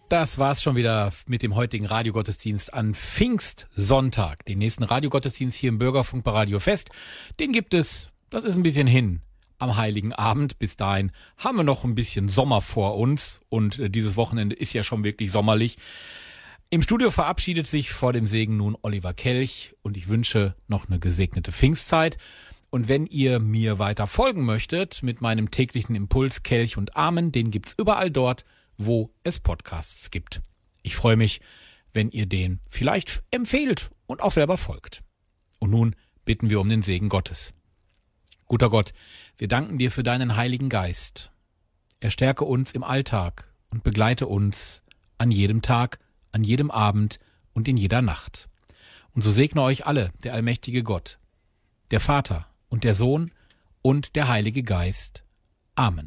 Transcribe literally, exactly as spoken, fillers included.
Das war's schon wieder mit dem heutigen Radiogottesdienst an Pfingstsonntag. Den nächsten Radiogottesdienst hier im Bürgerfunk bei Radio Fest, den gibt es, das ist ein bisschen hin, am Heiligen Abend. Bis dahin haben wir noch ein bisschen Sommer vor uns und dieses Wochenende ist ja schon wirklich sommerlich. Im Studio verabschiedet sich vor dem Segen nun Oliver Kelch und ich wünsche noch eine gesegnete Pfingstzeit. Und wenn ihr mir weiter folgen möchtet mit meinem täglichen Impuls Kelch und Amen, den gibt's überall dort, wo es Podcasts gibt. Ich freue mich, wenn ihr den vielleicht empfehlt und auch selber folgt. Und nun bitten wir um den Segen Gottes. Guter Gott, wir danken dir für deinen Heiligen Geist. Er stärke uns im Alltag und begleite uns an jedem Tag, an jedem Abend und in jeder Nacht. Und so segne euch alle der allmächtige Gott, der Vater und der Sohn und der Heilige Geist. Amen.